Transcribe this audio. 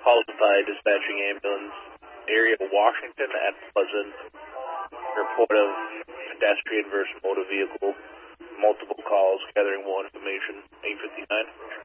Called by dispatching ambulance area of Washington at Pleasant. Report of pedestrian versus motor vehicle. Multiple calls, gathering more information. 8:59.